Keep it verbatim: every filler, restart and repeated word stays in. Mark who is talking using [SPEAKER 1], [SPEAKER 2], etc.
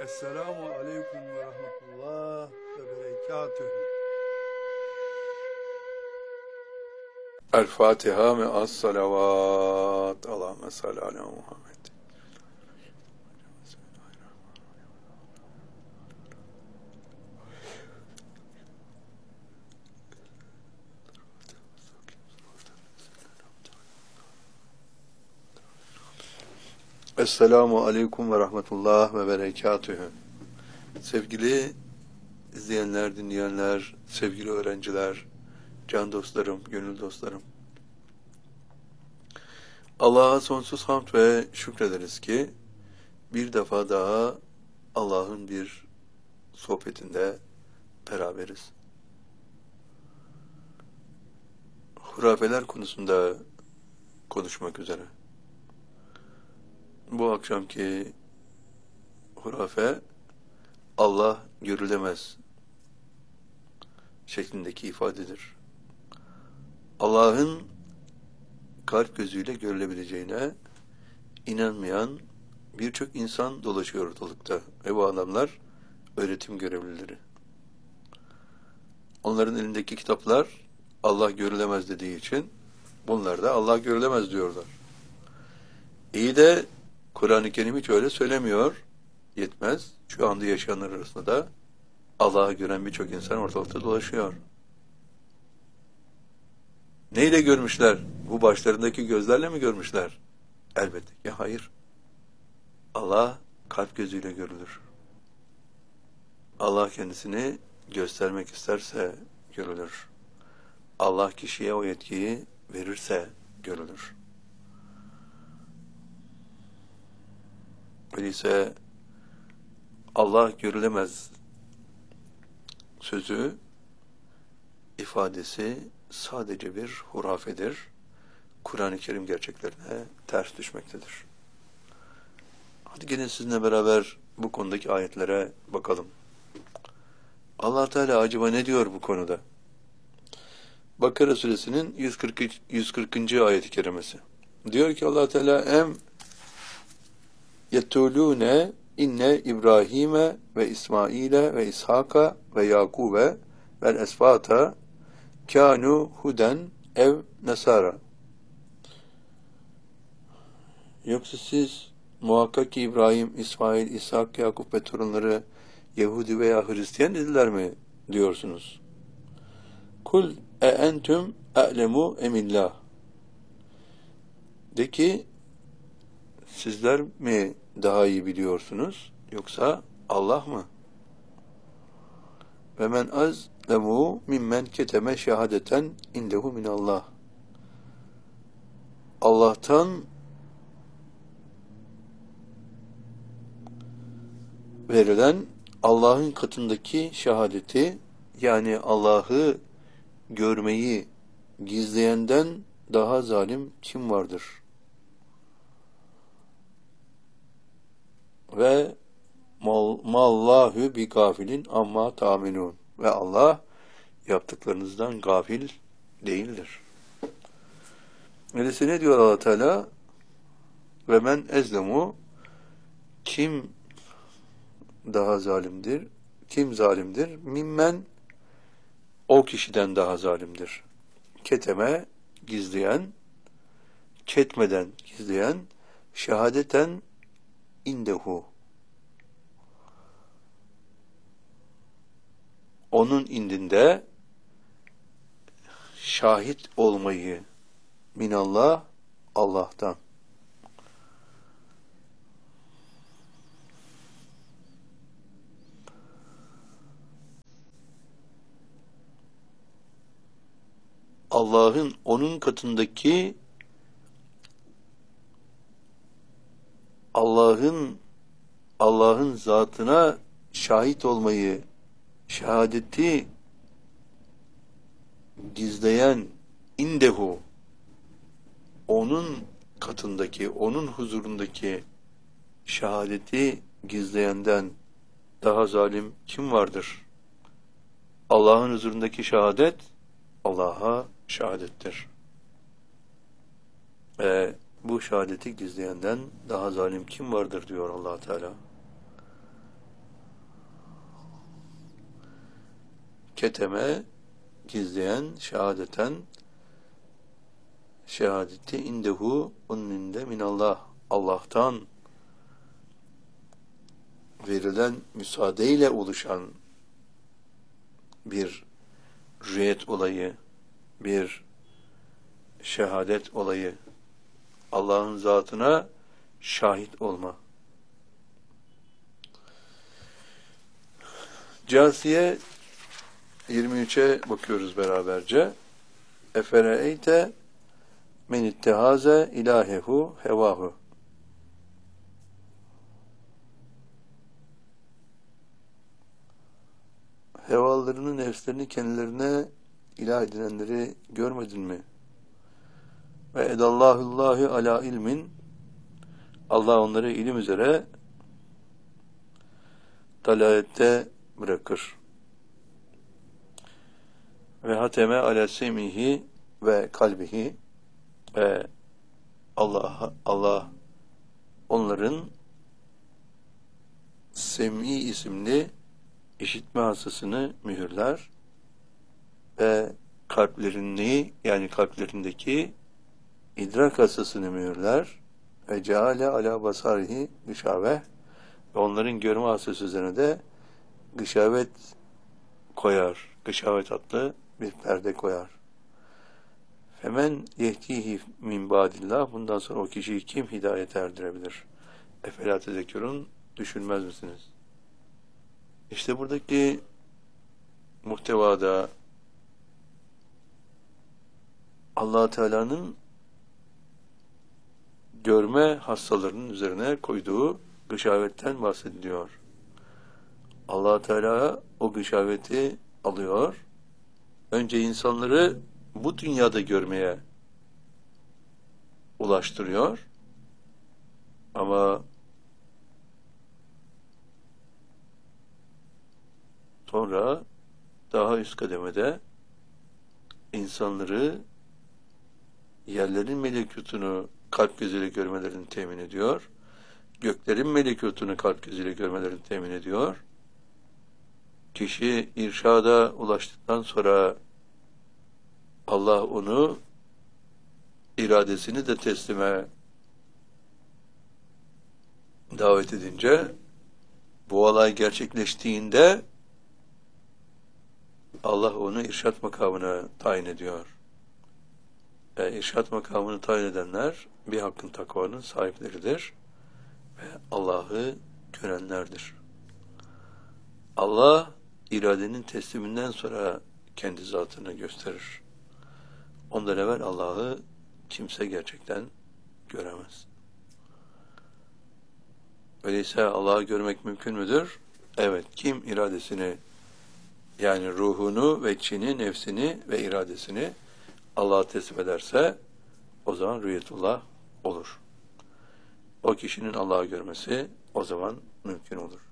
[SPEAKER 1] Esselamu aleyküm ve rahmetullah ve berekatühü. El Fatiha me'as salavat. Allahümme salli ala Muhammed. Esselamu aleyküm ve rahmetullah ve berekatühü. Sevgili izleyenler, dinleyenler, sevgili öğrenciler, can dostlarım, gönül dostlarım. Allah'a sonsuz hamd ve şükrederiz ki bir defa daha Allah'ın bir sohbetinde beraberiz. Hurafeler konusunda konuşmak üzere. Bu akşamki hurafe Allah görülemez şeklindeki ifadedir. Allah'ın kalp gözüyle görülebileceğine inanmayan birçok insan dolaşıyor ortalıkta ve bu adamlar öğretim görevlileri. Onların elindeki kitaplar Allah görülemez dediği için bunlar da Allah görülemez diyorlar. İyi de Kur'an-ı Kerim hiç öyle söylemiyor. Yetmez. Şu anda yaşayanlar arasında da Allah'ı gören birçok insan ortalıkta dolaşıyor. Neyle görmüşler? Bu başlarındaki gözlerle mi görmüşler? Elbette ki hayır. Allah kalp gözüyle görülür. Allah kendisini göstermek isterse görülür. Allah kişiye o yetkiyi verirse görülür. Öyleyse Allah görülemez sözü, ifadesi sadece bir hurafedir. Kur'an-ı Kerim gerçeklerine ters düşmektedir. Hadi gelin sizinle beraber bu konudaki ayetlere bakalım. Allah Teala acaba ne diyor bu konuda? Bakara suresinin yüz kırk yüz kırkıncı ayet-i kerimesi. Diyor ki Allah Teala em yetulune inne İbrahim'e ve İsmail'e ve İshak'a ve Yakub'e vel esbata kânu huden ev nesara. Yoksa siz muhakkak ki İbrahim, İsmail, İshak, Yakup ve torunları Yahudi veya Hristiyan dediler mi diyorsunuz? Kul e entüm e'lemu emillah. De ki sizler mi daha iyi biliyorsunuz yoksa Allah mı? Ve men azlemu mimmen keteme şehadeten indehu minallah. Allah'tan verilen Allah'ın katındaki şehadeti, yani Allah'ı görmeyi gizleyenden daha zalim kim vardır? Ve mallahu bi gafilin amma ta'minun. Ve Allah yaptıklarınızdan gafil değildir. Öyleyse ne diyor Allah Teala? Ve men ezlemu, kim daha zalimdir? Kim zalimdir? Mimmen, o kişiden daha zalimdir. Keteme, gizleyen, ketmeden gizleyen, şehadeten indehu, onun indinde şahit olmayı, minallah, Allah'tan. Allah'ın onun katındaki Allah'ın Allah'ın zatına şahit olmayı, şehadeti gizleyen indehu, onun katındaki, onun huzurundaki şehadeti gizleyenden daha zalim kim vardır? Allah'ın huzurundaki şehadet Allah'a şehadettir. Ve bu şehadeti gizleyenden daha zalim kim vardır diyor Allah Teala. keteme gizleyen, şehadeten şehadeti indehu unninde minallah, Allah'tan verilen müsaadeyle oluşan bir rüyet olayı, bir şehadet olayı, Allah'ın zatına şahit olma. Câsiye yirmi üçe bakıyoruz beraberce. Efereeyte men ittehaze ilahehu hevahu. Hevalarını, nefslerini kendilerine ilah edinenleri görmedin mi? Ve edallahullahi ala ilmin, Allah onları ilim üzere dalalette bırakır. Ve hateme ala semihi ve kalbihi, ve Allah Allah onların Sem'i isimli işitme hastasını mühürler ve kalplerini, yani kalplerindeki idrak hassasını mühürler ve ceale ala basarihi gışave, ve onların görme hassası üzerine de gışavet koyar. Gışavet adlı bir perde koyar. Femen yehdihi min ba'dillah, bundan sonra o kişiyi kim hidayete erdirebilir? Efela tezekürün, düşünmez misiniz? İşte buradaki muhtevada Allah Teala'nın görme hastalarının üzerine koyduğu gışavetten bahsediliyor. Allah Teala o gışaveti alıyor. Önce insanları bu dünyada görmeye ulaştırıyor. Ama sonra daha üst kademede insanları yerlerin melekutunu kalp gözüyle görmelerini temin ediyor. Göklerin melekutunu kalp gözüyle görmelerini temin ediyor. Kişi irşada ulaştıktan sonra Allah onu iradesini de teslime davet edince, bu olay gerçekleştiğinde Allah onu irşat makamına tayin ediyor. Ve irşat makamını tayin edenler bir hakkın takvanın sahipleridir ve Allah'ı görenlerdir. Allah iradenin tesliminden sonra kendi zatını gösterir. Ondan evvel Allah'ı kimse gerçekten göremez. Öyleyse Allah'ı görmek mümkün müdür? Evet, kim iradesini, yani ruhunu ve içini, nefsini ve iradesini Allah'a teslim ederse o zaman rüyetullah olur. O kişinin Allah'ı görmesi o zaman mümkün olur.